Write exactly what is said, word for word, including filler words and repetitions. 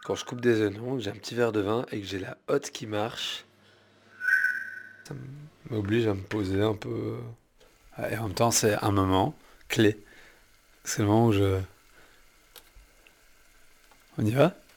quand je coupe des oignons, que j'ai un petit verre de vin et que j'ai la hotte qui marche, ça m'oblige à me poser un peu. Et en même temps, c'est un moment clé. C'est le moment où je... On y va?